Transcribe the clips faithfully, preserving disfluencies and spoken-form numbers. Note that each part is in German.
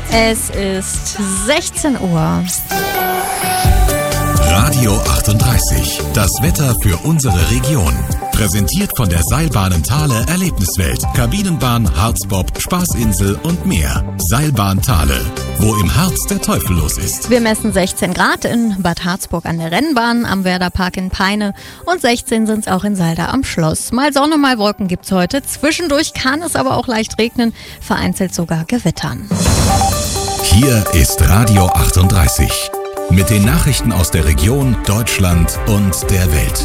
Es ist sechzehn Uhr. Radio achtunddreißig, das Wetter für unsere Region. Präsentiert von der Seilbahn Thale Erlebniswelt, Kabinenbahn, Harzbob, Spaßinsel und mehr. Seilbahn Thale, wo im Harz der Teufel los ist. Wir messen sechzehn Grad in Bad Harzburg an der Rennbahn, am Werderpark in Peine und sechzehn sind es auch in Salda am Schloss. Mal Sonne, mal Wolken gibt's heute. Zwischendurch kann es aber auch leicht regnen, vereinzelt sogar gewittern. Hier ist Radio achtunddreißig. Mit den Nachrichten aus der Region, Deutschland und der Welt.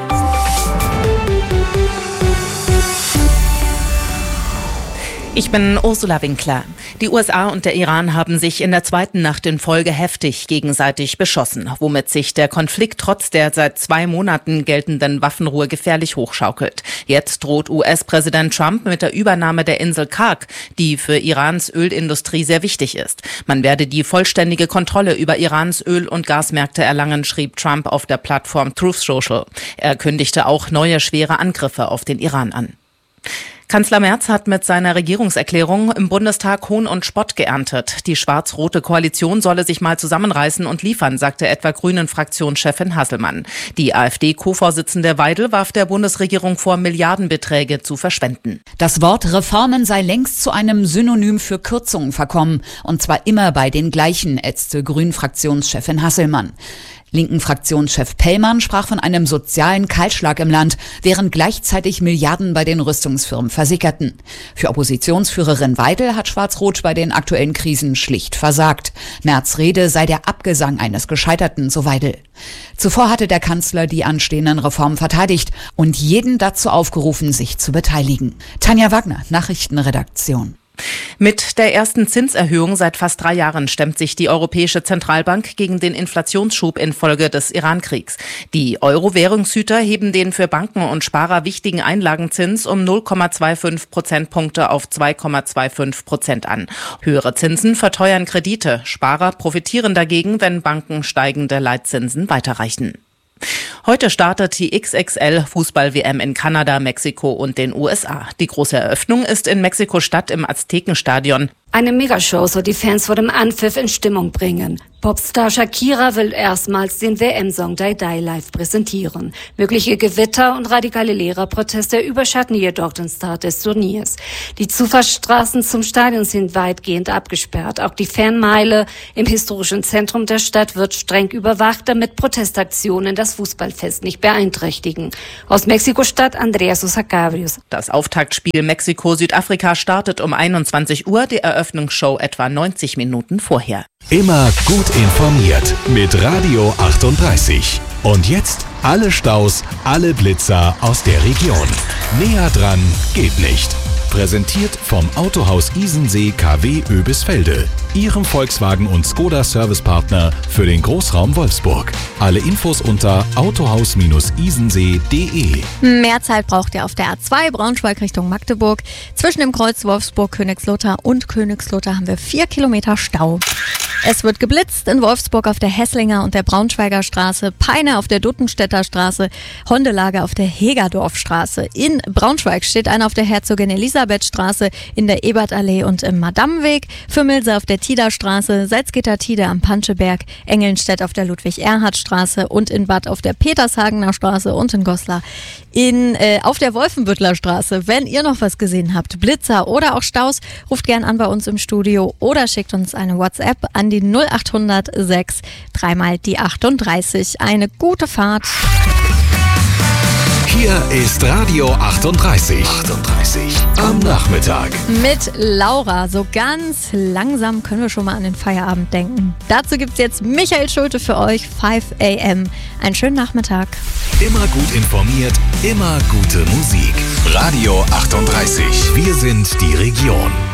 Ich bin Ursula Winkler. Die U S A und der Iran haben sich in der zweiten Nacht in Folge heftig gegenseitig beschossen, womit sich der Konflikt trotz der seit zwei Monaten geltenden Waffenruhe gefährlich hochschaukelt. Jetzt droht U S-Präsident Trump mit der Übernahme der Insel Karg, die für Irans Ölindustrie sehr wichtig ist. Man werde die vollständige Kontrolle über Irans Öl- und Gasmärkte erlangen, schrieb Trump auf der Plattform Truth Social. Er kündigte auch neue schwere Angriffe auf den Iran an. Kanzler Merz hat mit seiner Regierungserklärung im Bundestag Hohn und Spott geerntet. Die schwarz-rote Koalition solle sich mal zusammenreißen und liefern, sagte etwa Grünen-Fraktionschefin Hasselmann. Die AfD-Co-Vorsitzende Weidel warf der Bundesregierung vor, Milliardenbeträge zu verschwenden. Das Wort Reformen sei längst zu einem Synonym für Kürzungen verkommen. Und zwar immer bei den gleichen, ätzte Grünen-Fraktionschefin Hasselmann. Linken Fraktionschef Pellmann sprach von einem sozialen Kahlschlag im Land, während gleichzeitig Milliarden bei den Rüstungsfirmen versickerten. Für Oppositionsführerin Weidel hat Schwarz-Rot bei den aktuellen Krisen schlicht versagt. Merz' Rede sei der Abgesang eines Gescheiterten, so Weidel. Zuvor hatte der Kanzler die anstehenden Reformen verteidigt und jeden dazu aufgerufen, sich zu beteiligen. Tanja Wagner, Nachrichtenredaktion. Mit der ersten Zinserhöhung seit fast drei Jahren stemmt sich die Europäische Zentralbank gegen den Inflationsschub infolge des Iran-Kriegs. Die Euro-Währungshüter heben den für Banken und Sparer wichtigen Einlagenzins um null Komma fünfundzwanzig Prozentpunkte auf zwei Komma fünfundzwanzig Prozent an. Höhere Zinsen verteuern Kredite. Sparer profitieren dagegen, wenn Banken steigende Leitzinsen weiterreichen. Heute startet die X X L-Fußball-W M in Kanada, Mexiko und den U S A. Die große Eröffnung ist in Mexiko-Stadt im Aztekenstadion. Eine Megashow soll die Fans vor dem Anpfiff in Stimmung bringen. Popstar Shakira will erstmals den W M-Song Die Die live präsentieren. Mögliche Gewitter und radikale Lehrerproteste überschatten jedoch den Start des Turniers. Die Zufahrtsstraßen zum Stadion sind weitgehend abgesperrt. Auch die Fanmeile im historischen Zentrum der Stadt wird streng überwacht, damit Protestaktionen das Fußballfest nicht beeinträchtigen. Aus Mexiko-Stadt Andreas Osacabrius. Das Auftaktspiel Mexiko-Südafrika startet um einundzwanzig Uhr, die Eröffnungsshow etwa neunzig Minuten vorher. Immer gut informiert mit Radio achtunddreißig. Und jetzt alle Staus, alle Blitzer aus der Region. Näher dran geht nicht. Präsentiert vom Autohaus Isensee K W Oebisfelde, Ihrem Volkswagen und Skoda Servicepartner für den Großraum Wolfsburg. Alle Infos unter autohaus isensee punkt de. Mehr Zeit braucht ihr auf der A zwei Braunschweig Richtung Magdeburg. Zwischen dem Kreuz Wolfsburg-Königslutter und Königslutter haben wir vier Kilometer Stau. Es wird geblitzt in Wolfsburg auf der Hesslinger und der Braunschweiger Straße, Peine auf der Duttenstädter Straße, Hondelage auf der Hegerdorfstraße. In Braunschweig steht einer auf der Herzogin-Elisabeth-Straße, in der Ebertallee und im Madammenweg, Fümmelse auf der Tiderstraße, Salzgitter-Tide am Panscheberg, Engelnstedt auf der Ludwig-Erhard-Straße und in Bad auf der Petershagener Straße und in Goslar in, äh, auf der Wolfenbüttler Straße. Wenn ihr noch was gesehen habt, Blitzer oder auch Staus, ruft gern an bei uns im Studio oder schickt uns eine WhatsApp an die null acht null null sechs, dreimal die achtunddreißig. Eine gute Fahrt. Hier ist Radio achtunddreißig. achtunddreißig am Nachmittag. Mit Laura. So ganz langsam können wir schon mal an den Feierabend denken. Dazu gibt's jetzt Michael Schulte für euch, fünf a m. Einen schönen Nachmittag. Immer gut informiert, immer gute Musik. Radio achtunddreißig. Wir sind die Region.